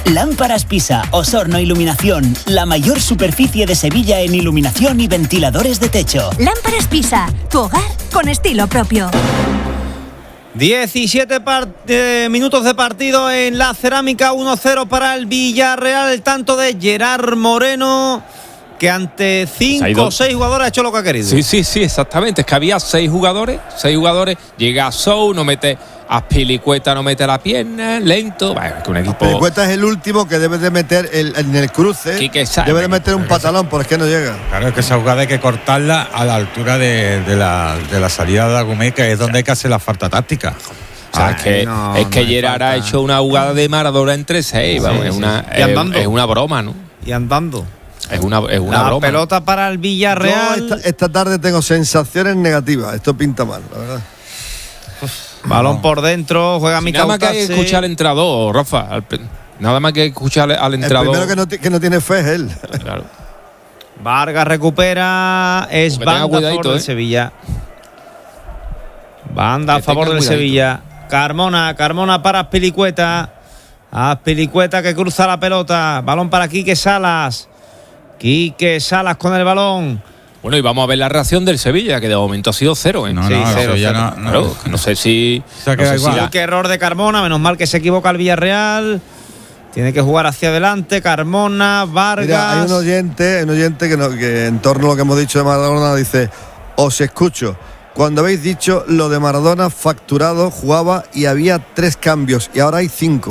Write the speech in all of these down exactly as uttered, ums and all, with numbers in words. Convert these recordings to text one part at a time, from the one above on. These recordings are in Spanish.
Lámparas Pisa, Osorno Iluminación, la mayor superficie de Sevilla en iluminación y ventiladores de techo. Lámparas Pisa, tu hogar con estilo propio. diecisiete part- eh, minutos de partido en la Cerámica, uno cero para el Villarreal, el tanto de Gerard Moreno, que ante cinco o seis jugadores ha hecho lo que ha querido. Sí, sí, sí, exactamente. Es que había seis jugadores, seis jugadores, llega Sou, no mete a Azpilicueta, no mete la pierna, lento. Bueno, es que un equipo. Azpilicueta es el último que debe de meter el, en el cruce. Debe de meter un patalón, porque es que no llega. Claro, es que esa jugada hay que cortarla a la altura de, de, la, de la salida de Agumé, que es donde hay que hacer la falta táctica. O sea, es que, no, es que no Gerard ha hecho una jugada de Maradona entre seis. Vamos, sí, es, una, sí. es, es una broma, ¿no? Y andando. Es una, es una la broma. pelota para el Villarreal. Yo esta, esta tarde tengo sensaciones negativas. Esto pinta mal, la verdad. Balón no. por dentro, juega si mi Nada más que hay que escuchar al entrenador, Rafa. Al, nada más que escuchar al entrenador. El primero que no, que no tiene fe es él. Claro. Vargas recupera. Es banda a favor del eh. Sevilla. Banda a favor del Sevilla. Carmona, Carmona para Azpilicueta. Azpilicueta que cruza la pelota. Balón para Quique Salas. Quique Salas con el balón. Bueno, y vamos a ver la reacción del Sevilla, que de momento ha sido cero. ¿eh? No, sí, no, cero, cero. No, no, claro, no sé si. Se ha quedado igual. Qué error de Carmona, menos mal que se equivoca el Villarreal. Tiene que jugar hacia adelante. Carmona, Vargas. Mira, hay un oyente, un oyente que, no, que en torno a lo que hemos dicho de Maradona dice: os escucho. Cuando habéis dicho lo de Maradona facturado, jugaba y había tres cambios y ahora hay cinco.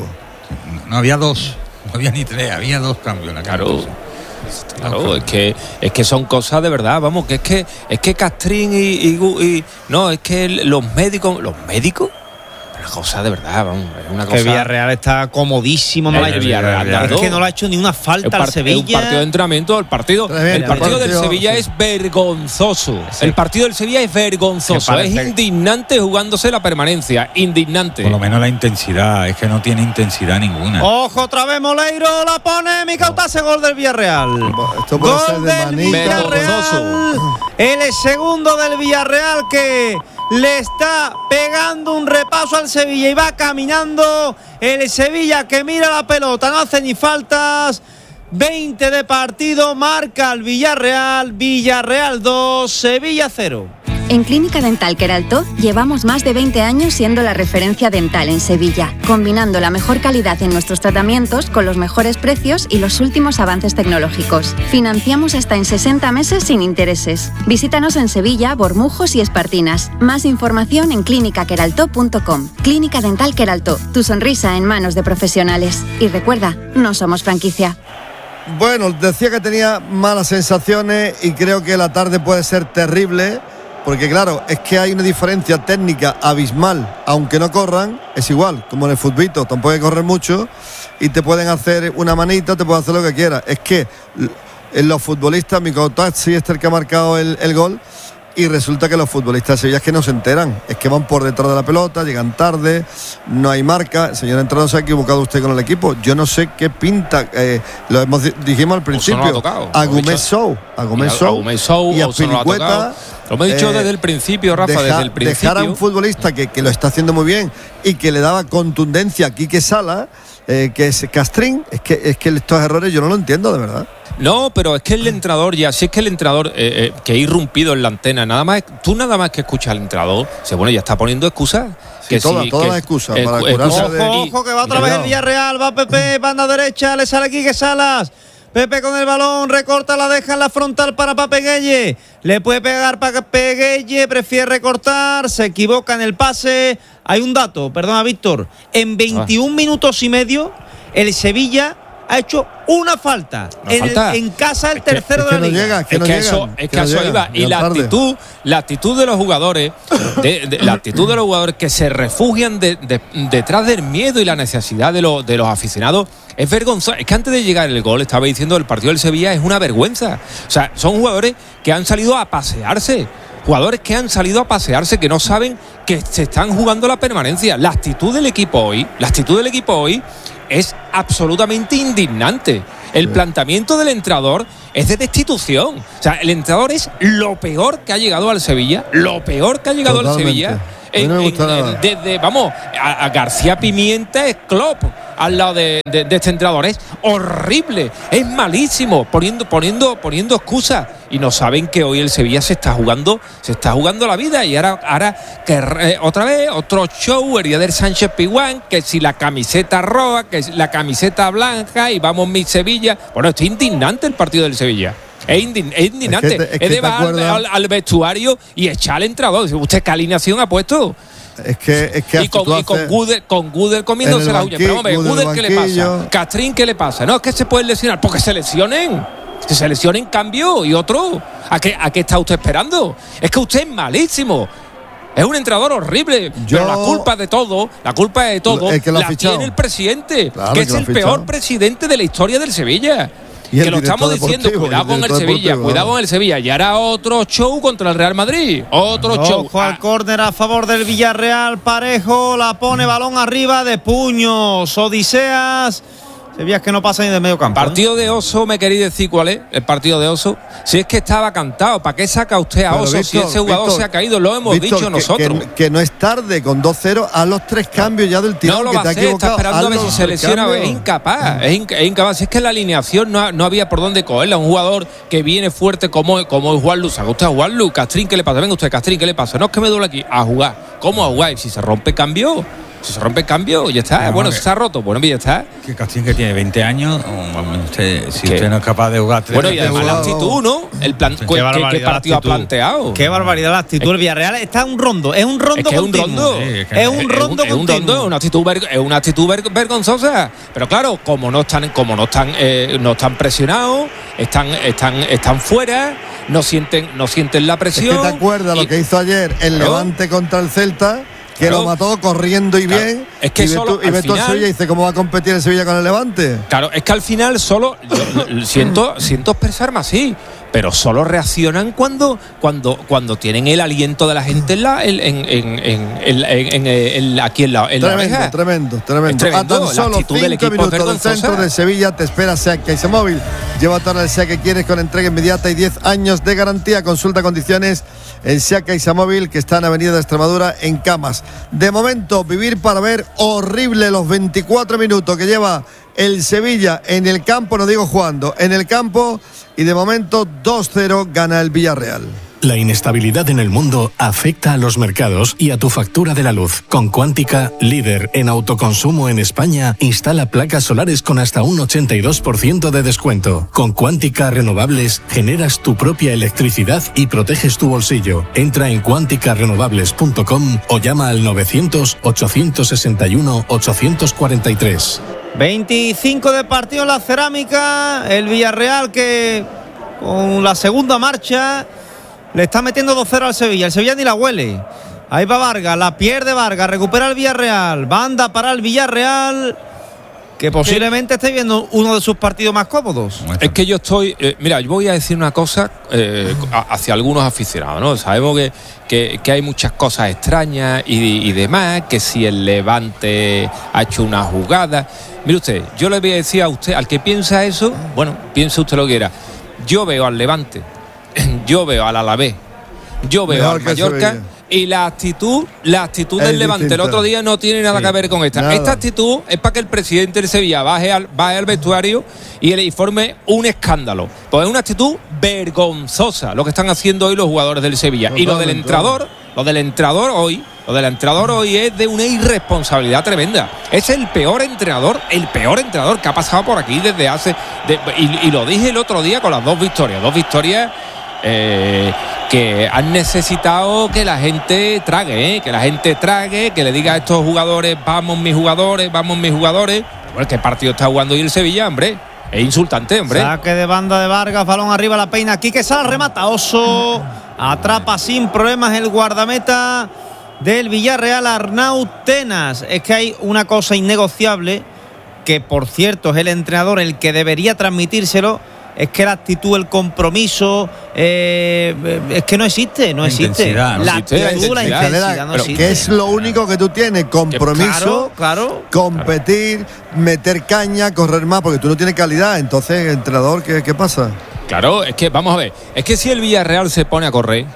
No había dos, no había ni tres, había dos cambios en la claro. Claro, es que es que son cosas de verdad, vamos, que es que es que Castrín y, y, y no, es que los médicos, los médicos, una cosa de verdad, vamos, es una cosa. Que Villarreal está comodísimo, no la ha hecho. Villarreal, es que no le ha hecho ni una falta al Sevilla. Un partido de entrenamiento, el partido, el partido del Sevilla sí. es vergonzoso. Sí. El partido del Sevilla es vergonzoso, es indignante jugándose la permanencia, indignante. Por lo menos la intensidad, es que no tiene intensidad ninguna. Ojo, otra vez Moleiro, la pone Micautase, gol del Villarreal. Esto puede gol ser de del manita. Villarreal. El segundo del Villarreal que le está pegando un repaso al Sevilla y va caminando el Sevilla, que mira la pelota, no hace ni faltas. Veinte de partido, marca el Villarreal. Villarreal dos, Sevilla cero. En Clínica Dental Queraltó llevamos más de veinte años siendo la referencia dental en Sevilla, combinando la mejor calidad en nuestros tratamientos con los mejores precios y los últimos avances tecnológicos. Financiamos hasta en sesenta meses sin intereses. Visítanos en Sevilla, Bormujos y Espartinas. Más información en clínica queraltó punto com. Clínica Dental Queraltó, tu sonrisa en manos de profesionales. Y recuerda, no somos franquicia. Bueno, decía que tenía malas sensaciones y creo que la tarde puede ser terrible. Porque claro, es que hay una diferencia técnica abismal. Aunque no corran, es igual, como en el futbito, tampoco hay que correr mucho y te pueden hacer una manita, te pueden hacer lo que quieras. Es que en los futbolistas, Micautase es el que ha marcado el, el gol, y resulta que los futbolistas de Sevilla es que no se enteran, es que van por detrás de la pelota, llegan tarde, no hay marca. El señor entrenador, se ha equivocado usted con el equipo. Yo no sé qué pinta, eh, lo hemos, dijimos al principio, Agumé Sou, Agumé Sou y Azpilicueta. Lo hemos dicho eh, desde el principio, Rafa, deja, desde el principio. Dejar a un futbolista que, que lo está haciendo muy bien y que le daba contundencia a Quique Salas, eh, que es Castrín, es que, es que estos errores yo no lo entiendo, de verdad. No, pero es que el entrenador ya, si es que el entrenador eh, eh, que ha irrumpido en la antena, nada más, tú nada más que escuchas al entrenador, se bueno, ya está poniendo excusas. Sí, que todas sí, toda que, las excusas eh, para eh, curarse ojo, de... Ojo, que va otra vez el Villarreal, va Pepe, banda derecha, le sale Quique Salas. Pepe con el balón, recorta, la deja en la frontal para Pape Gueye. Le puede pegar Pape Gueye, prefiere recortar, se equivoca en el pase. Hay un dato, perdona Víctor, en veintiún ah. minutos y medio el Sevilla ha hecho una falta, en, falta. El, en casa el es que, tercero es de la no liga. Llega, es que, es no que llegan, eso, es que que no eso llegan, iba. Y la tarde. actitud, la actitud de los jugadores, de, de, la actitud de los jugadores que se refugian de, de, detrás del miedo y la necesidad de, lo, de los aficionados es vergonzoso. Es que antes de llegar el gol, estaba diciendo, el partido del Sevilla es una vergüenza. O sea, son jugadores que han salido a pasearse. Jugadores que han salido a pasearse, que no saben que se están jugando la permanencia. La actitud del equipo hoy, la actitud del equipo hoy es absolutamente indignante. El planteamiento del entrenador es de destitución. O sea, el entrenador es lo peor que ha llegado al Sevilla, lo peor que ha llegado Totalmente. al Sevilla. En, no me en, gusta nada. en, desde, vamos, a, a García Pimienta es Klopp al lado de, de, de este entrenador. Es horrible, es malísimo, poniendo, poniendo, poniendo excusas. Y no saben que hoy el Sevilla se está jugando, se está jugando la vida. Y ahora, ahora que eh, otra vez, otro show, el día del Sánchez Pizjuán, que si la camiseta roja, que si la camiseta blanca, y vamos mi Sevilla. Bueno, esto es indignante el partido del Sevilla. Es, indign, es indignante. Es, que te, es, es que de bajar al, al, al vestuario y echar al entrenador. ¿Usted qué alineación ha puesto? Es que, es que y con, y con Gudel, con Gudel comiéndose la uña. Pero hombre, Gudel, ¿qué le pasa? Castrín, ¿qué le pasa? No, es que se pueden lesionar. Porque se lesionen. Que se lesionen cambio y otro. ¿A qué, ¿A qué está usted esperando? Es que usted es malísimo. Es un entrenador horrible. Yo, pero la culpa de todo, la culpa de todo, el que la tiene el presidente, claro, que es que el peor presidente de la historia del Sevilla. Y que lo estamos diciendo, cuidado con el Sevilla, deportivo, cuidado con el Sevilla. Y hará otro show contra el Real Madrid. Otro no, show. Ojo al córner a favor del Villarreal. Parejo la pone balón arriba de puños. Odiseas. Sevilla es que no pasa ni de medio campo. Partido ¿eh? de Oso, me queréis decir cuál es el partido de Oso. Si es que estaba cantado, ¿para qué saca usted a Pero Oso Víctor, si ese jugador Víctor, se ha caído? Lo hemos Víctor, dicho que, nosotros. Que, que no es tarde, con dos cero a los tres cambios ya del tirón. No lo que va te a hacer, está esperando a ver si se lesiona. Es incapaz, es, inca, es incapaz. Si es que la alineación no, no había por dónde cogerla. Un jugador que viene fuerte como, como es Juan Lu. ¿Sabe usted a Juan Lu? Castrín, ¿qué le pasa? Venga usted, Castrín, ¿qué le pasa? No es que me duele aquí. A jugar. ¿Cómo a jugar? Y si se rompe, cambio. Si se rompe el cambio, ya está. No, bueno, se está roto. Bueno, ya está. Que Castrín, que tiene veinte años, usted, si usted no es capaz de jugar. Bueno, y además la actitud, ¿no? El plan, ¿Qué, ¿qué, ¿qué partido ha planteado? Qué barbaridad la actitud. El Villarreal está un rondo. Es un rondo es que continuo. Es un rondo. Sí, es, que es un rondo es un, es un rondo, una actitud, ver, es una actitud ver, vergonzosa. Pero claro, como no están, como no están, eh, no están presionados, están, están, están fuera, no sienten, no sienten la presión. Es que te acuerdas y, lo que hizo ayer el ¿no? Levante contra el Celta. Que claro, lo mató corriendo y bien. Claro, es que y solo ve, y ve todo el Sevilla y dice cómo va a competir el Sevilla con el Levante. Claro, es que al final solo yo, siento, siento expresarme así, pero solo reaccionan cuando, cuando, cuando tienen el aliento de la gente en la, en, en, en, en, en, en, en aquí en la, en tremendo, la oreja. Tremendo, tremendo, tremendo. A tan solo cinco del minutos del centro de Sevilla te espera SEAT Caixa Móvil. Lleva toda la SEAT que quieres con entrega inmediata y diez años de garantía. Consulta condiciones en SEAT Caixa Móvil, que está en Avenida de Extremadura, en Camas. De momento, vivir para ver, horrible los veinticuatro minutos que lleva el Sevilla en el campo, no digo jugando, en el campo, y de momento dos cero gana el Villarreal. La inestabilidad en el mundo afecta a los mercados y a tu factura de la luz. Con Cuántica, líder en autoconsumo en España, instala placas solares con hasta un ochenta y dos por ciento de descuento. Con Cuántica Renovables generas tu propia electricidad y proteges tu bolsillo. Entra en cuántica renovables punto com o llama al novecientos, ochocientos sesenta y uno, ochocientos cuarenta y tres. veinticinco de partido en la Cerámica. El Villarreal que con la segunda marcha le está metiendo dos cero al Sevilla. El Sevilla ni la huele. Ahí va Vargas, la pierde Vargas, recupera el Villarreal. Banda para el Villarreal, que posiblemente esté viendo uno de sus partidos más cómodos. Es que yo estoy... Eh, mira, yo voy a decir una cosa eh, hacia algunos aficionados, ¿no? Sabemos que, que, que hay muchas cosas extrañas y, y demás, que si el Levante ha hecho una jugada... Mire usted, yo le voy a decir a usted, al que piensa eso, bueno, piense usted lo que quiera. Yo veo al Levante, yo veo al Alavés, yo veo Mejor al Mallorca y la actitud, la actitud es del Levante distinta. El otro día no tiene nada sí, que ver con esta. Nada. Esta actitud es para que el presidente del Sevilla baje al, baje al vestuario y le informe un escándalo. Pues es una actitud vergonzosa lo que están haciendo hoy los jugadores del Sevilla. No, y lo del entrenador, lo del entrenador hoy, lo del entrenador hoy es de una irresponsabilidad tremenda. Es el peor entrenador, el peor entrenador que ha pasado por aquí desde hace... De, y, y lo dije el otro día con las dos victorias. Dos victorias... Eh, que han necesitado que la gente trague, ¿eh? que la gente trague, que le diga a estos jugadores, vamos mis jugadores, vamos mis jugadores. Bueno, ¿qué partido está jugando hoy el Sevilla, hombre? Es insultante, hombre. Saque de banda de Vargas, balón arriba, la peina aquí, que sale, remata Oso, atrapa sin problemas el guardameta del Villarreal, Arnau Tenas. Es que hay una cosa innegociable, que por cierto es el entrenador el que debería transmitírselo. Es que la actitud, el compromiso, eh, es que no existe, no la existe. La no actitud, existe. La intensidad no existe. Que es lo único que tú tienes, compromiso, claro, claro, competir, claro. meter caña, correr más, porque tú no tienes calidad. Entonces, entrenador, ¿qué, qué pasa? Claro, es que, vamos a ver, es que si el Villarreal se pone a correr,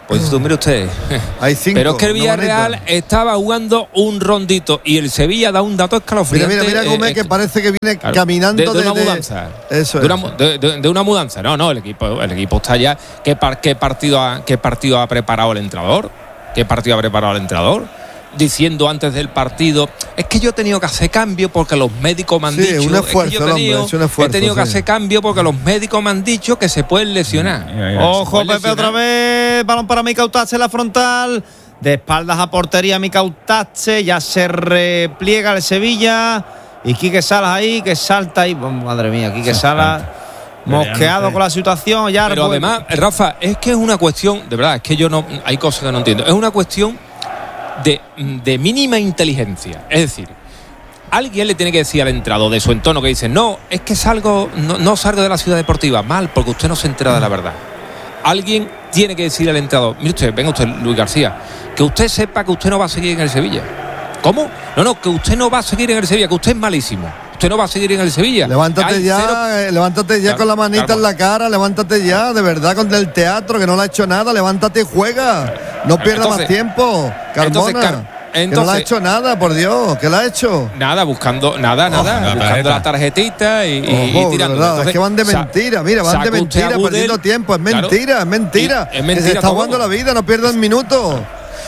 Pues tú, mire usted. Hay cinco. Pero es que el no Villarreal bonito. estaba jugando un rondito y el Sevilla da un dato Mira, escalofriante. mira, mira Gómez, eh, que parece que viene claro, caminando de, de una de- de- mudanza. Eso de es. una, de, de- de una mudanza. No, no, el equipo, el equipo está ya. ¿Qué, par- qué partido ha, ¿Qué partido ha preparado el entrenador? ¿Qué partido ha preparado el entrenador? Diciendo antes del partido, es que yo he tenido que hacer cambio porque los médicos me han Sí, dicho. un esfuerzo, es que yo he el tenido, hombre, es un esfuerzo, he tenido que sí. hacer cambio porque los médicos me han dicho que se pueden lesionar. Mira, mira. Ojo, Se puede Pepe, otra lesionar. vez. Balón para Mika Utache en la frontal. De espaldas a portería, Mika Utache. Ya se repliega el Sevilla. Y Quique Salas ahí, que salta ahí. Oh, madre mía, Quique Salas. Mosqueado con la situación. Ya Pero pues, además, Rafa, es que es una cuestión, de verdad, es que yo no. Hay cosas que no entiendo. Es una cuestión de, de mínima inteligencia. Es decir, alguien le tiene que decir al entrado de su entorno que dice, no, es que salgo, no, no salgo de la ciudad deportiva, mal, porque usted no se entera de la verdad. Alguien tiene que decir al entrado, mire usted, venga usted, Luis García, que usted sepa que usted no va a seguir en el Sevilla. ¿Cómo? No, no, que usted no va a seguir en el Sevilla, que usted es malísimo. Usted no va a seguir en el Sevilla. Levántate Hay ya, cero- eh, levántate ya Claro, con la manita claro. en la cara, levántate ya, de verdad, con el teatro, que no le ha hecho nada, levántate y juega. No pierda Entonces- más tiempo, Carmona. entonces, Car- que no le ha entonces- hecho nada, por Dios, ¿qué le ha hecho? Nada, buscando, nada, nada, la buscando tarjeta. la tarjetita y, y- y Ojo, de tirando. verdad, Entonces, es que van de sa- mentira, mira, van de saca usted mentira, a Gudel, perdiendo tiempo, es claro, mentira, es mentira. y- es que mentira se está todo. jugando la vida, no pierdan minutos.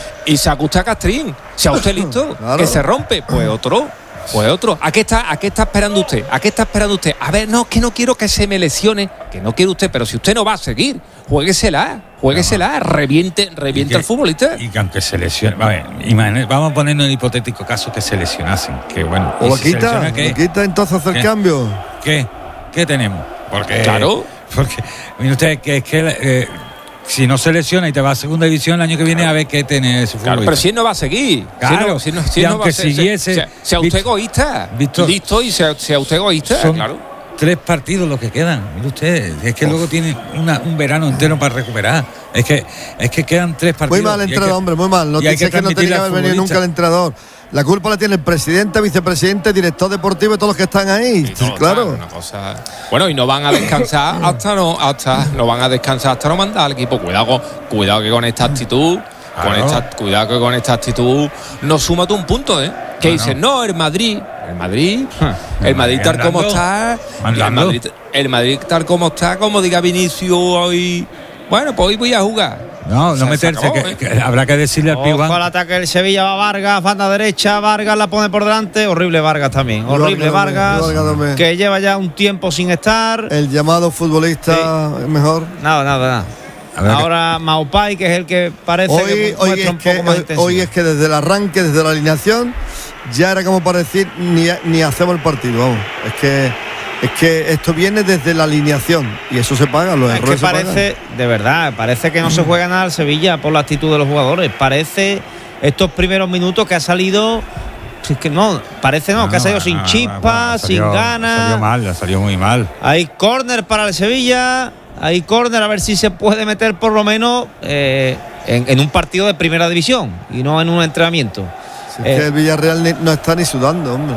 Y saca usted a Castrín. ¿Se ha usted listo? Claro. Que se rompe. Pues otro. Pues otro. ¿A qué está, a qué está esperando usted? ¿A qué está esperando usted? A ver, no, es que no quiero que se me lesione. Que no quiere usted, pero si usted no va a seguir, juéguesela. Juéguesela. Reviente, reviente Y que- al futbolista. Y que aunque se lesione. A ver, imagine- vamos a ponernos en el hipotético caso que se lesionasen. Que bueno. O ¿y lo si se quita, lesiona, qué? lo quita entonces hacer ¿Qué? cambio. ¿Qué? ¿Qué tenemos? Porque. Claro. Porque, mire usted, que es que. eh, si no se lesiona y te va a segunda división el año que viene, a ver qué tiene ese Claro, futbolista. pero si él no va a seguir. Claro. Si no, si no, si Y no va aunque a ser- siguiese- sea, sea usted visto- egoísta. visto- listo y sea, sea usted egoísta. Son Claro. tres partidos los que quedan. Mire usted, es que luego tiene una- un verano entero para recuperar. Es que, es que quedan tres Muy partidos. mal y hay entrenador, que- hombre, muy mal. No y hay dice que que no tenía que transmitirle haber al venido nunca el futbolista. entrenador. La culpa la tiene el presidente, vicepresidente, director deportivo y todos los que están ahí. Y todo, claro. Una cosa. Bueno, y no van a descansar hasta no, hasta no van a descansar hasta no mandar al equipo. Cuidado, cuidado que con esta actitud, con Claro. esta, cuidado que con esta actitud no suma tú un punto, ¿eh? Que Claro. dicen, no, el Madrid, el Madrid, el Madrid tal como Andando. está, el Andando. Madrid, el Madrid tal como está, como diga Vinicius hoy, bueno, pues hoy voy a jugar. No, no Se- se meterse, acabó, que, ¿eh? que habrá que decirle al Ojo Pijuán. al ataque del Sevilla, va Vargas, banda derecha, Vargas la pone por delante, horrible Vargas también, horrible Vargas también, Vargas, Vargas también. que lleva ya un tiempo sin estar, El llamado futbolista es mejor. nada, nada, nada. Habrá que- Ahora Maupay, que es el que parece Hoy, que hoy, muestra es un poco que, más hoy, intensidad. hoy es que desde el arranque, desde la alineación, ya era como para decir ni, ni hacemos el partido. Vamos. Es que es que esto viene desde la alineación y eso se paga, los Es que errores se pagan. parece, de verdad, parece que no se juega nada al Sevilla por la actitud de los jugadores. Parece estos primeros minutos que ha salido, si es que no, parece no, que ha salido sin no, chispas, bueno, salió- sin ganas. Salió mal, salió muy mal. Hay córner para el Sevilla, hay córner a ver si se puede meter por lo menos eh, en, en un partido de primera división y no en un entrenamiento. Si es Eh, que el Villarreal ni- no está ni sudando, hombre.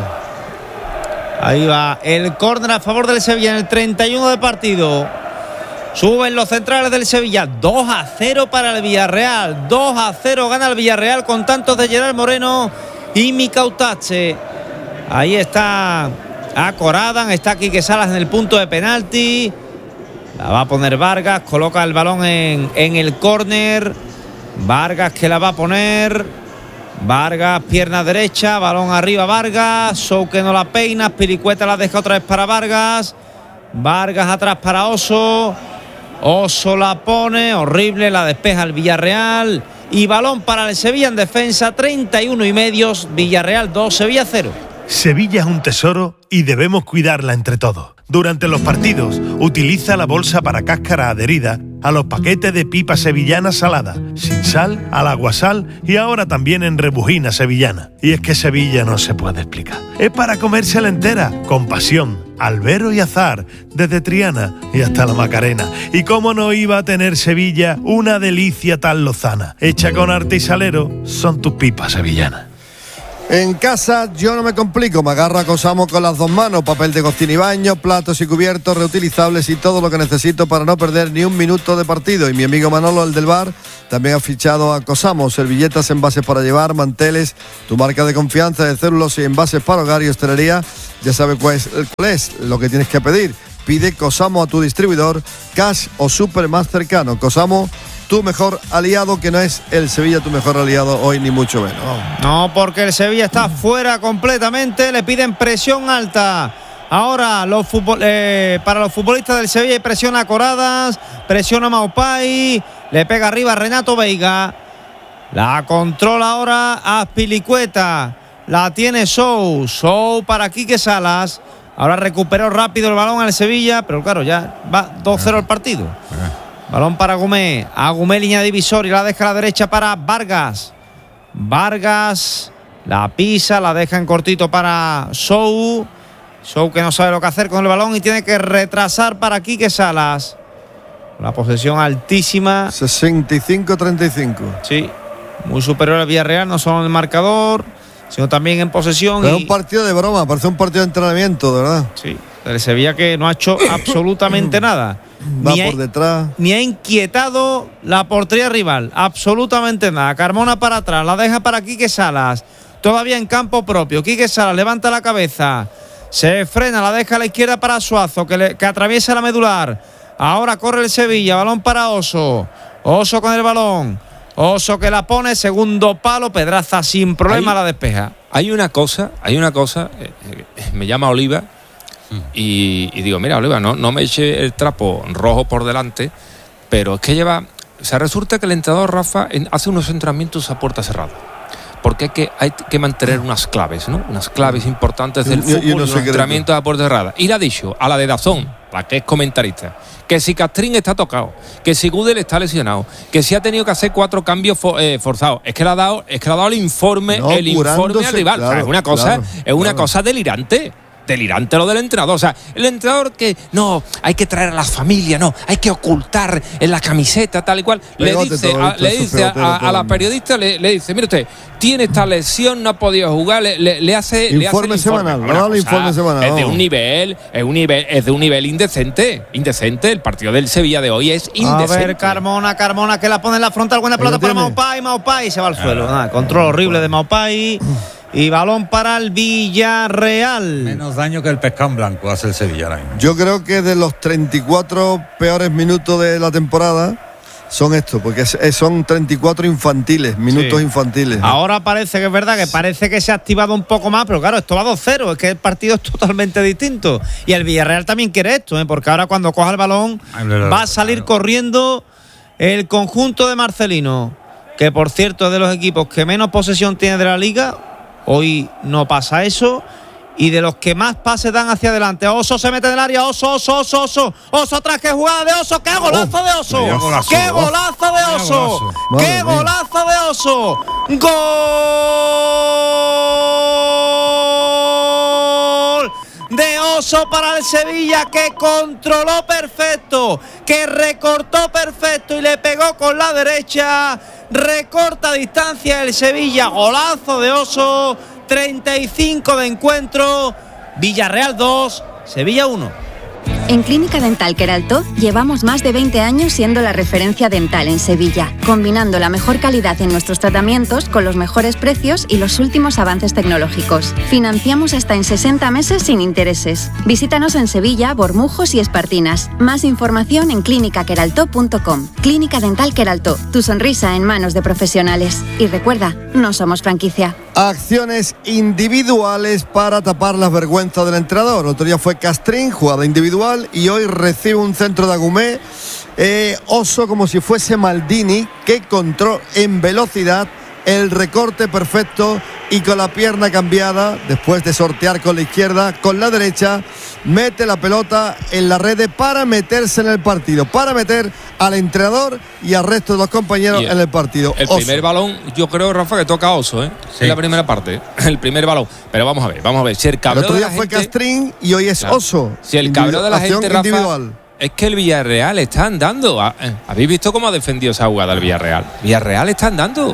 Ahí va el córner a favor del Sevilla en el treinta y uno de partido. Suben los centrales del Sevilla. dos a cero para el Villarreal. dos a cero gana el Villarreal con tantos de Gerard Moreno y Mika Utache. Ahí está Acoradan. Está Quique Salas en el punto de penalti. La va a poner Vargas. Coloca el balón en, en el córner. Vargas que la va a poner. Vargas, pierna derecha, balón arriba Vargas, Sou que no la peina, Piricueta la deja otra vez para Vargas, Vargas atrás para Oso, Oso la pone, horrible, la despeja el Villarreal y balón para el Sevilla en defensa, treinta y uno y medios, Villarreal dos, Sevilla cero. Sevilla es un tesoro y debemos cuidarla entre todos. Durante los partidos, utiliza la bolsa para cáscara adherida a los paquetes de pipa sevillana salada, sin sal, al aguasal y ahora también en rebujina sevillana. Y es que Sevilla no se puede explicar. Es para comérsela entera, con pasión, albero y azar, desde Triana y hasta la Macarena. Y cómo no iba a tener Sevilla una delicia tan lozana. Hecha con arte y salero, son tus pipas sevillanas. En casa yo no me complico, me agarro a Cosamo con las dos manos, papel de cocina y baño, platos y cubiertos reutilizables y todo lo que necesito para no perder ni un minuto de partido. Y mi amigo Manolo, el del bar, también ha fichado a Cosamo, servilletas, envases para llevar, manteles, tu marca de confianza de células y envases para hogar y hostelería. Ya sabes cuál es, cuál es lo que tienes que pedir. Pide Cosamo a tu distribuidor, Cash o Super más cercano. Cosamo, tu mejor aliado, que no es el Sevilla tu mejor aliado hoy, ni mucho menos. No, porque el Sevilla está fuera completamente, le piden presión alta. Ahora los futbol, eh, para los futbolistas del Sevilla hay presión a Coradas, presión a Maupay, le pega arriba a Renato Veiga. La controla ahora a Azpilicueta, la tiene Sou, Sou para Quique Salas. Ahora recuperó rápido el balón al Sevilla, pero claro, ya va dos cero el partido. Balón para Agumé, Agumé línea divisoria, la deja a la derecha para Vargas. Vargas la pisa, la deja en cortito para Sou. Sou que no sabe lo que hacer con el balón y tiene que retrasar para Quique Salas. La posesión altísima. sesenta y cinco a treinta y cinco. Sí, muy superior al Villarreal, no solo en el marcador, sino también en posesión. Es y... un partido de broma, parece un partido de entrenamiento, de verdad. Sí, el Sevilla que no ha hecho absolutamente nada. Va Ni por ha, detrás. Ni ha inquietado la portería rival, absolutamente nada. Carmona para atrás, la deja para Quique Salas, todavía en campo propio. Quique Salas levanta la cabeza, se frena, la deja a la izquierda para Suazo, que, le, que atraviesa la medular. Ahora corre el Sevilla, balón para Oso. Oso con el balón. Oso que la pone, segundo palo, Pedraza sin problema, hay, la despeja. Hay una cosa, hay una cosa, eh, eh, me llama Oliva. Y, y digo, mira, Oliva, no, no me eche el trapo rojo por delante, pero es que lleva... O sea, resulta que el entrenador Rafa en, hace unos entrenamientos a puerta cerrada, porque hay que, hay que mantener unas claves, ¿no? Unas claves importantes del fútbol, y unos entrenamientos a puerta cerrada. Y le ha dicho a la de Dazón, la que es comentarista, que si Castrín está tocado, que si Gudel está lesionado, que si ha tenido que hacer cuatro cambios for, eh, forzados. Es que le ha dado, es que le ha dado el informe, no, el informe al rival. Claro, o sea, es una cosa, claro, es una claro. cosa delirante. Delirante lo del entrenador. O sea, el entrenador que no, hay que traer a las familias, no, hay que ocultar en la camiseta, tal y cual. Le dice, a, le dice a, a, a la periodista, le, le dice, mire usted, tiene esta lesión, no ha podido jugar, le, le, le hace informe le hace semanal, informe. No, no, informe semanal. Es de un nivel, es un nivel, es de un nivel indecente, indecente. El partido del Sevilla de hoy es indecente. A ver, Carmona, Carmona que la pone en la frontal, buena pelota para Maupay, Maupay se va al suelo. Ah, control horrible de Maupay. Y balón para el Villarreal. Menos daño que el pescán blanco hace el Sevilla. Yo creo que de los treinta y cuatro peores minutos de la temporada son estos, porque son treinta y cuatro infantiles, minutos sí. infantiles. Ahora parece que es verdad, que parece que se ha activado un poco más, pero claro, esto va dos cero, es que el partido es totalmente distinto. Y el Villarreal también quiere esto, ¿eh? Porque ahora cuando coja el balón va a salir corriendo el conjunto de Marcelino, que por cierto es de los equipos que menos posesión tiene de la Liga. Hoy no pasa eso. Y de los que más pases dan hacia adelante. Oso se mete en el área. Oso, Oso, Oso, Oso. Oso atrás, que jugada de Oso. ¡Qué golazo de Oso! Golazo, ¡Qué golazo de Oso! ¡Qué golazo de Oso! ¡Gol! De Oso para el Sevilla, que controló perfecto, que recortó perfecto y le pegó con la derecha. Recorta distancia el Sevilla, golazo de Oso, treinta y cinco de encuentro, Villarreal dos, Sevilla uno. En Clínica Dental Queraltó llevamos más de veinte años siendo la referencia dental en Sevilla, combinando la mejor calidad en nuestros tratamientos con los mejores precios y los últimos avances tecnológicos. Financiamos hasta en sesenta meses sin intereses. Visítanos en Sevilla, Bormujos y Espartinas. Más información en clínica queraltó punto com. Clínica Dental Queraltó, tu sonrisa en manos de profesionales. Y recuerda, no somos franquicia. Acciones individuales para tapar las vergüenzas del entrenador. El otro día fue Castrín, jugada individual, y hoy recibe un centro de Agumé. Eh, Oso, como si fuese Maldini, que controló en velocidad el recorte perfecto y con la pierna cambiada, después de sortear con la izquierda, con la derecha, mete la pelota en la red para meterse en el partido, para meter al entrenador y al resto de los compañeros el, en el partido. El Oso. Primer balón, yo creo, Rafa, que toca a Oso, ¿eh? Sí. En la primera parte, el primer balón. Pero vamos a ver, vamos a ver. Si el cabrón el otro día de la fue gente, Castrín y hoy es claro. Oso. Si el cabrón de la gente, Rafa, es que el Villarreal está andando. ¿Habéis visto cómo ha defendido esa jugada el Villarreal? Villarreal está andando.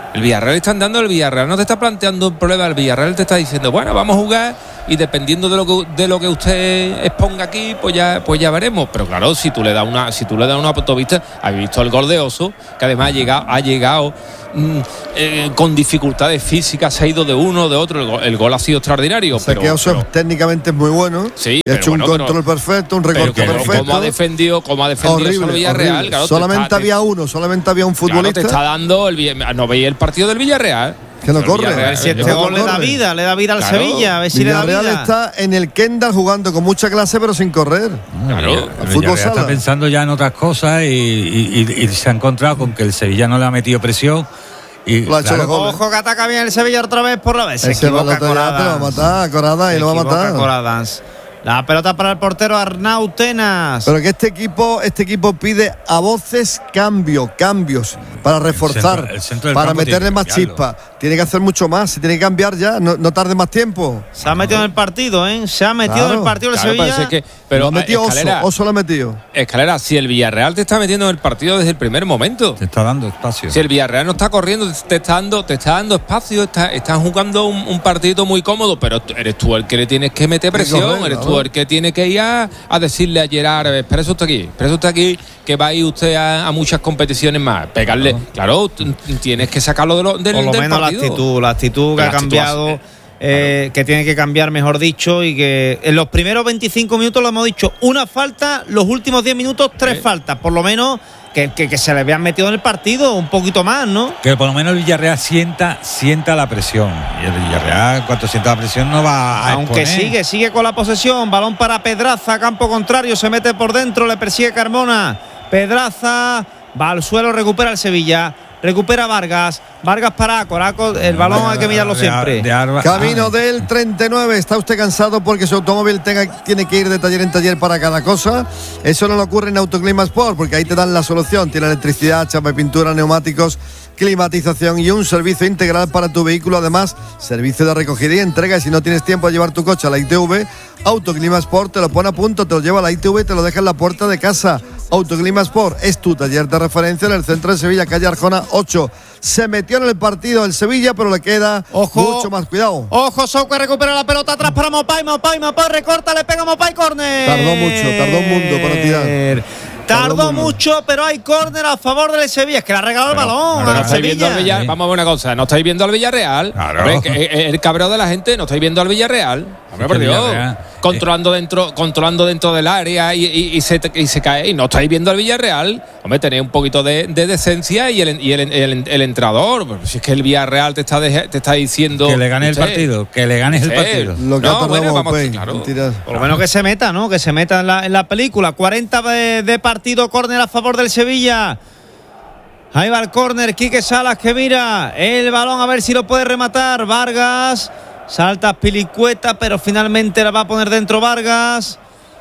El Villarreal está andando, el Villarreal no te está planteando un problema, el Villarreal te está diciendo, bueno, vamos a jugar y dependiendo de lo que de lo que usted exponga aquí, pues ya pues ya veremos. Pero claro, si tú le das una si tú le das una autovista, habéis visto el gol de Oso, que además ha llegado ha llegado mmm, eh, con dificultades físicas, se ha ido de uno de otro, el gol, el gol ha sido extraordinario. O sea, pero, que Oso pero técnicamente es muy bueno, sí, ha hecho bueno, un control pero, perfecto, un recorte pero, perfecto. Como ha defendido, como ha defendido horrible, el Villarreal, horrible. claro, solamente está, había te, uno, solamente había un futbolista. Claro, te está dando el no veía el partido del Villarreal. Que no corre. A ver si este gol le da vida, le da vida al Claro. Sevilla, a ver si le da Villarreal vida. está en el Kendall jugando con mucha clase pero sin correr. Claro. El fútbol Villarreal sala. está pensando ya en otras cosas y, y, y, y se ha encontrado con que el Sevilla no le ha metido presión. Y, Lo ha hecho claro, los goles. Ojo que ataca bien el Sevilla otra vez por la vez. Se Ese equivoca balote ya te lo va a Coradans. matar, Corada, y Se lo va a equivoca matar. Coradans. La pelota para el portero Arnau Tenas. Pero que este equipo, este equipo pide a voces cambio, cambios para reforzar, centro- el centro del para campo meterle tiene que más cambiarlo. chispa. Tiene que hacer mucho más, se tiene que cambiar ya, no, no tarde más tiempo. Se ha metido en el partido, ¿eh? Se ha metido Claro. en el partido el Claro, Sevilla. parece que, pero lo ha metido Oso, Escalera, Oso lo ha metido. Escalera, si el Villarreal te está metiendo en el partido desde el primer momento. te está dando espacio. Si el Villarreal no está corriendo, te está dando, te está dando espacio, está, están jugando un, un partidito muy cómodo, pero tú- eres tú el que le tienes que meter Tienes que presión, correr, eres tú claro. el que tiene que ir a, a decirle a Gerard, espera usted aquí, espera usted aquí, que va a ir usted a, a muchas competiciones más. Pegarle, claro, t- tienes que sacarlo de lo, del, Por lo del menos partido. la actitud, la actitud que La ha actitud cambiado, así, eh, que tiene que cambiar, mejor dicho, y que en los primeros veinticinco minutos lo hemos dicho, una falta, los últimos diez minutos, tres Sí. faltas, por lo menos que, que, que se le habían metido en el partido un poquito más, ¿no? Que por lo menos el Villarreal sienta, sienta la presión. Y el Villarreal, en cuanto sienta la presión, no va a Aunque exponer. sigue, sigue con la posesión, balón para Pedraza, campo contrario, se mete por dentro, le persigue Carmona. Pedraza va al suelo, recupera el Sevilla, recupera Vargas, Vargas para Coraco, el balón hay que mirarlo De- siempre. de Arba- Camino ah, del treinta y nueve, ¿está usted cansado porque su automóvil tenga, tiene que ir de taller en taller para cada cosa? Eso no le ocurre en Autoclima Sport, porque ahí te dan la solución. Tiene electricidad, chapa y pintura, neumáticos, climatización y un servicio integral para tu vehículo. Además, servicio de recogida y entrega. Y si no tienes tiempo de llevar tu coche a la I T V, Autoclima Sport te lo pone a punto, te lo lleva a la I T V y te lo deja en la puerta de casa. Autoclima Sport es tu taller de referencia en el centro de Sevilla, calle Arjona ocho. Se metió en el partido el Sevilla, pero le queda Ojo. mucho más cuidado. Ojo, Souca recupera la pelota atrás para Mopai, Mopai, Mopai, recorta, le pega Mopai, córner. Tardó mucho, tardó un mundo para tirar. Tardó Tardó un mundo. mucho, pero hay córner a favor del Sevilla. Es que le ha regalado el balón Pero a no estáis viendo al Sevilla. Villarreal. Vamos a ver una cosa, no estáis viendo al Villarreal. Claro. Hombre, que, eh, el cabreo de la gente, no estáis viendo al Villarreal. Hombre, por el Dios. Villarreal, Controlando dentro, controlando dentro del área y, y- y se, y se cae. Y no estáis viendo al Villarreal. Hombre, tenéis un poquito de, de decencia y el, y el, el, el entrador. Pues si es que el Villarreal te está, deje- te está diciendo. que le gane el Sí. partido, que le ganes el Sí. partido. Lo que No, ha tardado bueno, vamos, Mopey, claro. mentiras. Por lo menos que se meta, ¿no? Que se meta en la, en la película. cuarenta de, de partido, córner a favor del Sevilla. Ahí va el córner, Quique Salas que mira el balón a ver si lo puede rematar. Vargas, salta Pilicueta, pero finalmente la va a poner dentro Vargas.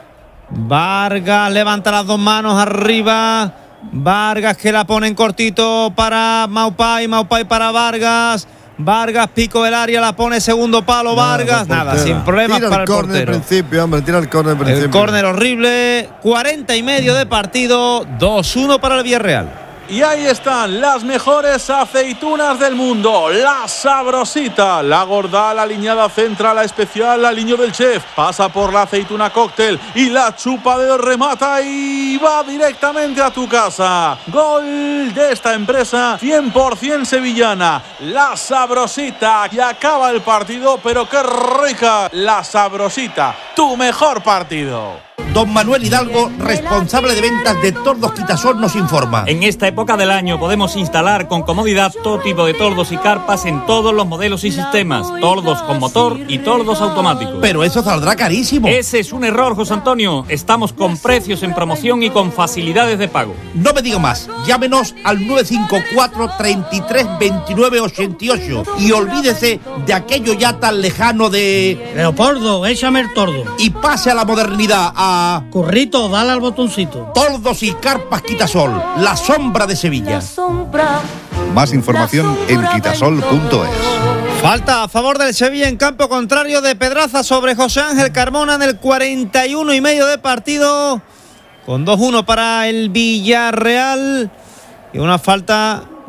Vargas levanta las dos manos arriba. Vargas que la pone en cortito para Maupay, Maupay para Vargas. Vargas, pico del área, la pone segundo palo. Vargas, Nada, nada, portero. sin problemas Tira para el córner al portero. principio, hombre, tira el córner al principio. El córner horrible, cuarenta y medio de partido, dos uno para el Villarreal. Y ahí están las mejores aceitunas del mundo. La Sabrosita, la gorda, la aliñada central, la especial, la aliño del chef. Pasa por la aceituna cóctel y la chupa de remata y va directamente a tu casa. Gol de esta empresa cien por ciento sevillana. La Sabrosita. Y acaba el partido, pero qué rica. La Sabrosita, tu mejor partido. Don Manuel Hidalgo, responsable de ventas de Tordos Quitasol, nos informa. En esta época del año podemos instalar con comodidad todo tipo de tordos y carpas en todos los modelos y sistemas. Tordos con motor y tordos automáticos. Pero eso saldrá carísimo. Ese es un error, José Antonio. Estamos con precios en promoción y con facilidades de pago. No me diga más. Llámenos al nueve cinco cuatro, treinta y tres, veintinueve, ochenta y ocho y olvídese de aquello ya tan lejano de... Leopoldo, échame el tordo. Y pase a la modernidad, a... Currito, dale al botoncito. Tordos y carpas Quitasol, la sombra de Sevilla. Más información en quitasol punto es. Falta a favor del Sevilla en campo contrario de Pedraza sobre José Ángel Carmona en el cuarenta y uno y medio de partido. Con dos uno para el Villarreal. Y una falta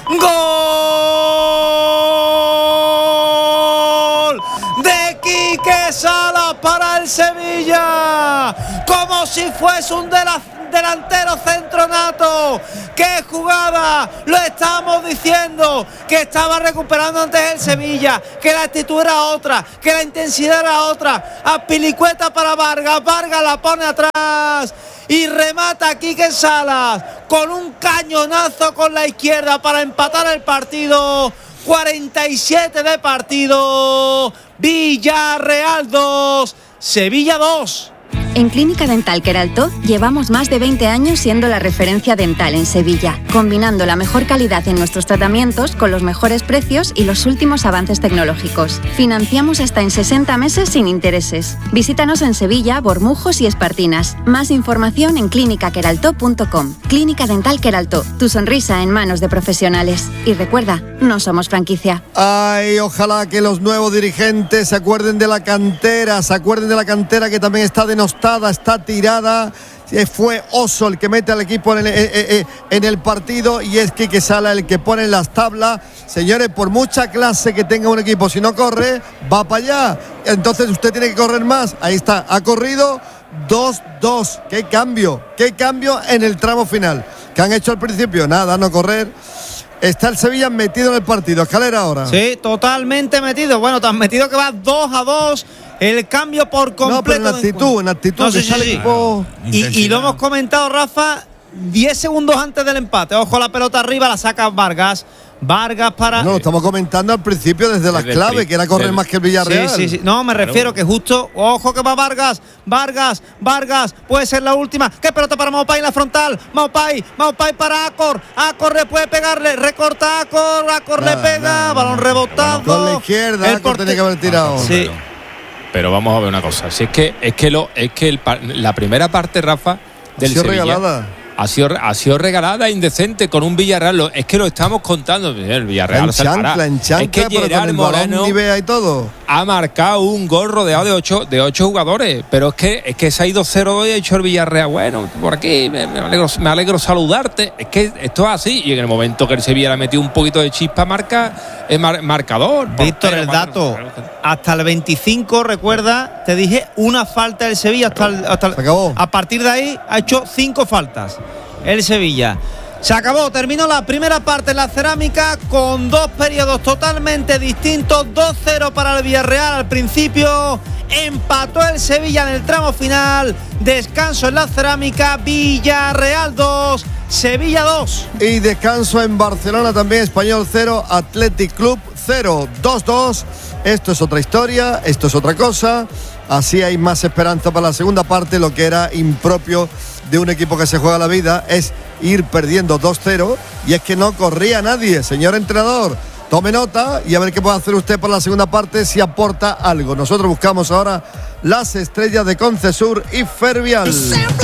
¡Gol! De Quique Salas para el Sevilla. Como si fuese un de las delantero centro nato. ¡Qué jugada! Lo estamos diciendo, que estaba recuperando antes el Sevilla, que la actitud era otra, que la intensidad era otra. A Pilicueta para Vargas, Vargas la pone atrás y remata a Quique Salas con un cañonazo con la izquierda para empatar el partido. cuarenta y siete de partido. Villarreal dos, Sevilla dos. En Clínica Dental Queraltó llevamos más de veinte años siendo la referencia dental en Sevilla, combinando la mejor calidad en nuestros tratamientos con los mejores precios y los últimos avances tecnológicos. Financiamos hasta en sesenta meses sin intereses. Visítanos en Sevilla, Bormujos y Espartinas. Más información en clínica queraltó punto com. Clínica Dental Queraltó, tu sonrisa en manos de profesionales. Y recuerda, no somos franquicia. Ay, ojalá que los nuevos dirigentes se acuerden de la cantera, se acuerden de la cantera que también está denostada, está tirada. Fue Oso el que mete al equipo en el, en el partido y es Quique Salas el que pone en las tablas. Señores, por mucha clase que tenga un equipo, si no corre, va para allá. Entonces usted tiene que correr más. Ahí está, ha corrido dos dos. Qué cambio, qué cambio en el tramo final. ¿Qué han hecho al principio? Nada, no correr. Está el Sevilla metido en el partido. Escalera ahora. Sí, totalmente metido. Bueno, tan metido que va dos a dos. El cambio por completo. No, pero en actitud, en actitud. No, sí, sí, sí. Equipo... Y, y lo hemos comentado, Rafa, diez segundos antes del empate. Ojo, la pelota arriba, la saca Vargas. Vargas para... No, lo estamos comentando al principio desde las claves, que era correr del... más que el Villarreal. Sí, sí, sí. No, me refiero que justo... Ojo que va Vargas. Vargas, Vargas. Puede ser la última. ¿Qué pelota para Maupay en la frontal? Maupay, Maupay para Acor. Acor le puede pegarle. Recorta Acor. Acor le pega. No, balón no, rebotado. Con la izquierda, el Acor tenía que haber tirado. Sí. Pero, pero vamos a ver una cosa. Si es que es que lo es que el, la primera parte, Rafa, del Sevilla regalada. Ha sido, ha sido regalada, indecente, con un Villarreal. Es que lo estamos contando. El Villarreal en chancla, en chancla, es que Gerard Moreno y todo. ha marcado un gol rodeado de ocho, de ocho jugadores. Pero es que, es que se ha ido cero dos y ha hecho el Villarreal. Bueno, por aquí me, me, alegro, me alegro saludarte. Es que esto es así. Y en el momento que el Sevilla le metió un poquito de chispa, marca el mar, marcador. Víctor, el dato. Hasta el veinticinco, recuerda, te dije una falta del Sevilla. Hasta el, hasta el, se acabó. A partir de ahí ha hecho cinco faltas el Sevilla. Se acabó, terminó la primera parte en la cerámica con dos periodos totalmente distintos. dos cero para el Villarreal al principio, empató el Sevilla en el tramo final, descanso en la cerámica, Villarreal dos, Sevilla dos. Y descanso en Barcelona también, Español cero, Athletic Club cero, dos dos. Esto es otra historia, esto es otra cosa. Así hay más esperanza para la segunda parte. Lo que era impropio de un equipo que se juega la vida es ir perdiendo dos cero, y es que no corría nadie. Señor entrenador, tome nota y a ver qué puede hacer usted para la segunda parte, si aporta algo. Nosotros buscamos ahora las estrellas de Concesur y Fervial.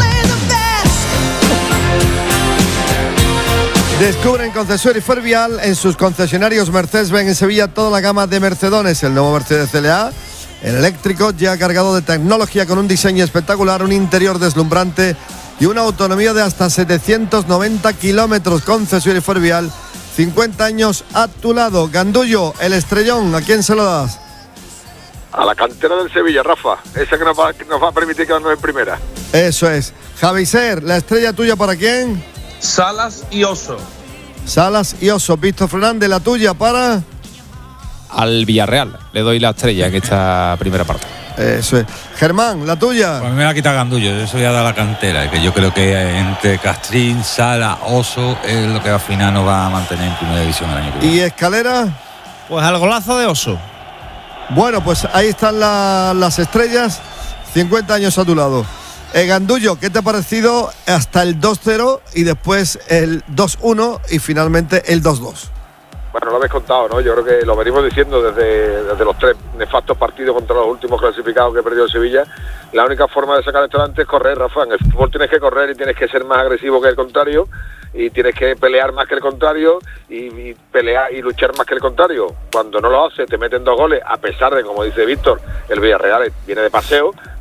Descubren Concesur y Fervial en sus concesionarios Mercedes-Benz en Sevilla toda la gama de Mercedones. El nuevo Mercedes C L A, el eléctrico, ya cargado de tecnología, con un diseño espectacular, un interior deslumbrante y una autonomía de hasta setecientos noventa kilómetros. Concesur y Fervial, cincuenta años a tu lado. Gandullo, el estrellón, ¿a quién se lo das? A la cantera del Sevilla, Rafa. Esa que nos va, que nos va a permitir quedarnos en primera. Eso es. Javiser, ¿la estrella tuya para quién? Salas y Oso. Salas y Oso. Víctor Fernández, ¿la tuya para...? Al Villarreal le doy la estrella en esta primera parte. Eso es. Germán, ¿la tuya? Pues me la quita Gandullo, yo soy a dar la cantera, que yo creo que entre Castrín, Sala, Oso es lo que al final nos va a mantener en primera división el año que viene. ¿Y Escalera? Pues al golazo de Oso. Bueno, pues ahí están la, las estrellas, cincuenta años a tu lado. Eh, Gandullo, ¿qué te ha parecido hasta el dos cero y después el dos uno y finalmente el dos dos? Bueno, lo habéis contado, ¿no? Yo creo que lo venimos diciendo desde, desde los tres nefastos partidos contra los últimos clasificados que perdió Sevilla. La única forma de sacar esto adelante es correr, Rafa. En el fútbol tienes que correr y tienes que ser más agresivo que el contrario, y tienes que pelear más que el contrario y, y pelear y luchar más que el contrario. Cuando no lo haces, te meten dos goles, a pesar de, como dice Víctor, el Villarreal viene de paseo,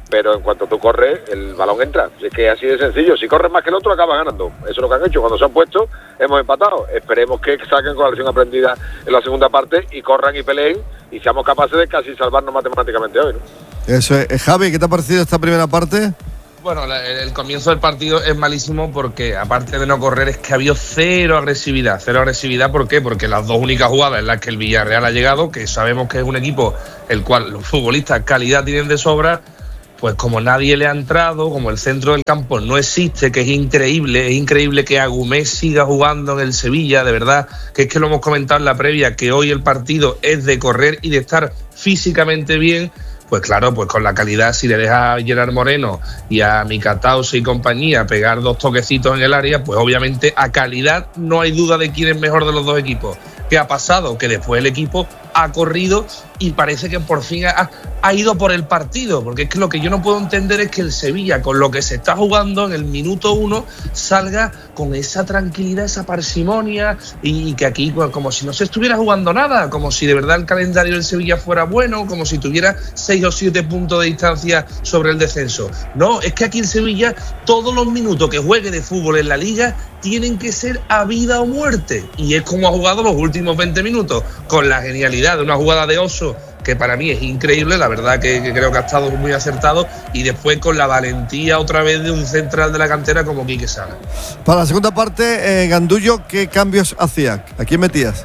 pero en cuanto tú corres, el balón entra. Es que es así de sencillo. Si corres más que el otro, acabas ganando. Eso es lo que han hecho. Cuando se han puesto, hemos empatado. Esperemos que saquen con la lección aprendida en la segunda parte y corran y peleen y seamos capaces de casi salvarnos matemáticamente hoy, ¿no? Eso es. Javi, ¿qué te ha parecido esta primera parte? Bueno, la, el comienzo del partido es malísimo porque, aparte de no correr, es que había cero agresividad. Cero agresividad, ¿por qué? Porque las dos únicas jugadas en las que el Villarreal ha llegado, que sabemos que es un equipo el cual los futbolistas calidad tienen de sobra, pues como nadie le ha entrado, como el centro del campo no existe, que es increíble, es increíble que Agumé siga jugando en el Sevilla, de verdad, que es que lo hemos comentado en la previa, que hoy el partido es de correr y de estar físicamente bien. Pues claro, pues con la calidad, si le deja a Gerard Moreno y a Mika Tausi y compañía pegar dos toquecitos en el área, pues obviamente a calidad no hay duda de quién es mejor de los dos equipos. ¿Qué ha pasado? Que después el equipo ha corrido y parece que por fin ha, ha ido por el partido, porque es que lo que yo no puedo entender es que el Sevilla, con lo que se está jugando en el minuto uno, salga con esa tranquilidad, esa parsimonia, y, y que aquí pues, como si no se estuviera jugando nada, como si de verdad el calendario del Sevilla fuera bueno, como si tuviera seis o siete puntos de distancia sobre el descenso. No, es que aquí el Sevilla, todos los minutos que juegue de fútbol en la Liga tienen que ser a vida o muerte, y es como ha jugado los últimos veinte minutos, con la genialidad de una jugada de Oso que para mí es increíble, la verdad que, que creo que ha estado muy acertado, y después con la valentía otra vez de un central de la cantera como Quique Sala. Para la segunda parte, eh, Gandullo, ¿qué cambios hacía? ¿A quién metías?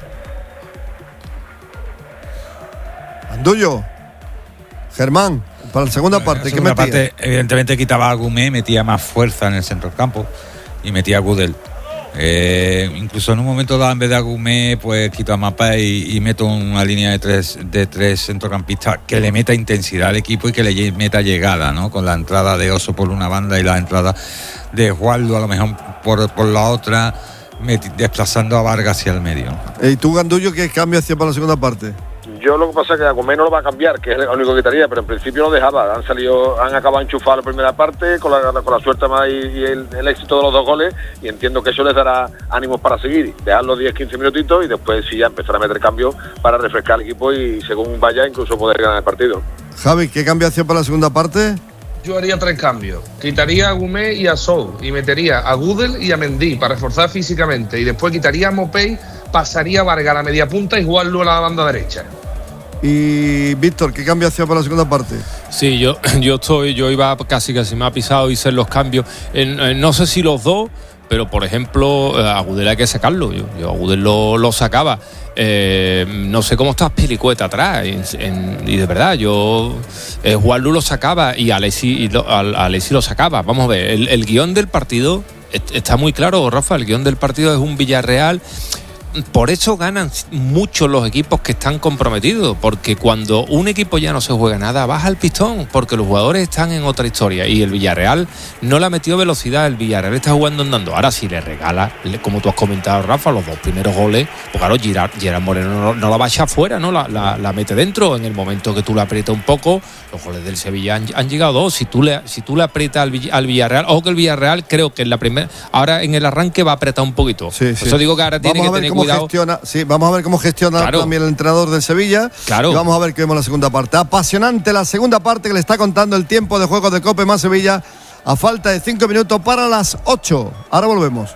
Gandullo, Germán, para la segunda parte, en ¿qué la segunda metías? parte, evidentemente quitaba a Agumé, metía más fuerza en el centro del campo y metía a Gudel. Eh, incluso en un momento dado, en vez de Agumé, pues quito a Mapa y, y meto una línea de tres de tres centrocampistas que le meta intensidad al equipo y que le meta llegada, ¿no? Con la entrada de Oso por una banda y la entrada de Jualdo a lo mejor por, por la otra, meti- desplazando a Vargas hacia el medio. ¿Y tú, Gandullo, qué cambio hacía para la segunda parte? Yo lo que pasa es que Agumé no lo va a cambiar, que es lo único que quitaría, pero en principio lo dejaba. Han salido, han acabado enchufado la primera parte con la, con la suerte más y, y el, el éxito de los dos goles, y entiendo que eso les dará ánimos para seguir, dejar los diez quince minutitos y después sí ya empezar a meter cambios para refrescar el equipo y según vaya incluso poder ganar el partido. Javi, ¿qué cambio hacía para la segunda parte? Yo haría tres cambios. Quitaría a Agumé y a Sou y metería a Gudel y a Mendy para reforzar físicamente, y después quitaría a Mopey, pasaría a Vargas a la media punta y jugarlo a la banda derecha. Y Víctor, ¿qué cambio hacía para la segunda parte? Sí, yo, yo estoy, yo iba casi casi me ha pisado, hice los cambios. En, en, no sé si los dos, pero por ejemplo, a Gudel hay que sacarlo. Yo, yo a Gudel lo, lo sacaba. Eh, no sé cómo estás Pilicueta atrás. En, en, y de verdad, yo eh, Juanlu lo sacaba y Alessi, y lo, a, a Alessi lo sacaba. Vamos a ver, el, el guión del partido está muy claro, Rafa. El guión del partido es un Villarreal. Por eso ganan mucho los equipos que están comprometidos, porque cuando un equipo ya no se juega nada, baja el pistón, porque los jugadores están en otra historia, y el Villarreal no le ha metido velocidad, el Villarreal está jugando andando. Ahora si le regala, como tú has comentado, Rafa, los dos primeros goles, pues claro, Gerard, Gerard Moreno no, no la va a echar fuera, ¿no? La, la, la mete dentro. En el momento que tú la aprietas un poco, los goles del Sevilla han, han llegado dos. Si tú le, si tú le aprietas al, al Villarreal, ojo que el Villarreal creo que en la primera, ahora en el arranque va a apretar un poquito. Sí, Por sí. eso digo que ahora tiene Vamos que a ver tener cómo cuidado. Gestiona, sí, vamos a ver cómo gestiona Claro. también el entrenador del Sevilla. Claro. Y vamos a ver qué vemos en la segunda parte. Apasionante la segunda parte que le está contando el tiempo de juego de Cope más Sevilla a falta de cinco minutos para las ocho. Ahora volvemos.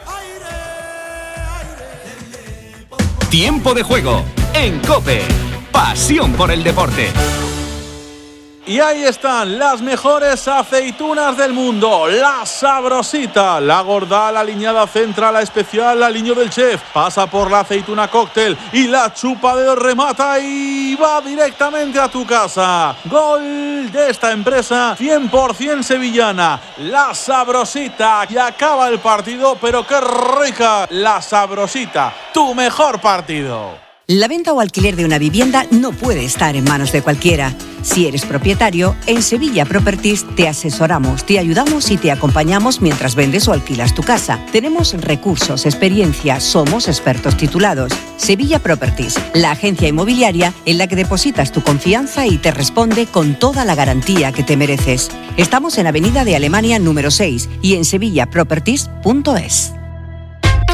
Tiempo de juego en COPE. Pasión por el deporte. Y ahí están las mejores aceitunas del mundo, la Sabrosita, la gorda, la aliñada central, la especial, la aliño del chef, pasa por la aceituna cóctel y la chupa de remata y va directamente a tu casa. Gol de esta empresa cien por ciento sevillana, la Sabrosita, y acaba el partido, pero qué rica, la Sabrosita, tu mejor partido. La venta o alquiler de una vivienda no puede estar en manos de cualquiera. Si eres propietario, en Sevilla Properties te asesoramos, te ayudamos y te acompañamos mientras vendes o alquilas tu casa. Tenemos recursos, experiencia, somos expertos titulados. Sevilla Properties, la agencia inmobiliaria en la que depositas tu confianza y te responde con toda la garantía que te mereces. Estamos en Avenida de Alemania número seis y en sevilla properties punto es.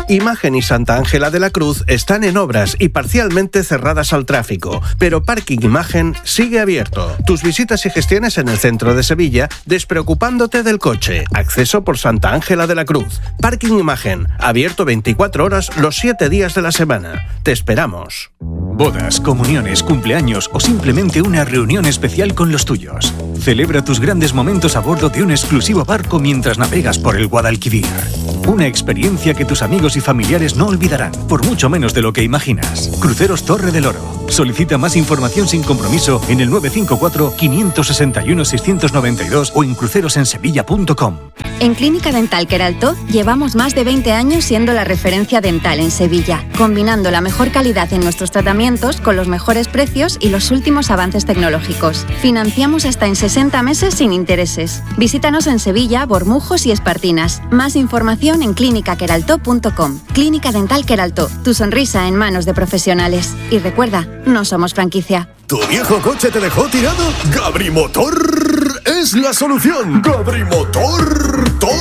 Imagen y Santa Ángela de la Cruz están en obras y parcialmente cerradas al tráfico, pero Parking Imagen sigue abierto. Tus visitas y gestiones en el centro de Sevilla, despreocupándote del coche. Acceso por Santa Ángela de la Cruz. Parking Imagen, abierto veinticuatro horas los siete días de la semana. Te esperamos. Bodas, comuniones, cumpleaños o simplemente una reunión especial con los tuyos. Celebra tus grandes momentos a bordo de un exclusivo barco mientras navegas por el Guadalquivir. Una experiencia que tus amigos y familiares no olvidarán, por mucho menos de lo que imaginas. Cruceros Torre del Oro. Solicita más información sin compromiso en el nueve cinco cuatro, cinco seis uno, seis nueve dos o en crucerosensevilla punto com. En Clínica Dental Queraltó llevamos más de veinte años siendo la referencia dental en Sevilla, combinando la mejor calidad en nuestros tratamientos con los mejores precios y los últimos avances tecnológicos. Financiamos hasta en sesenta meses sin intereses. Visítanos en Sevilla, Bormujos y Espartinas. Más información en clínica queraltó punto com. Clínica Dental Queraltó, tu sonrisa en manos de profesionales. Y recuerda, no somos franquicia. ¿Tu viejo coche te dejó tirado? Gabrimotor es la solución. Gabrimotor.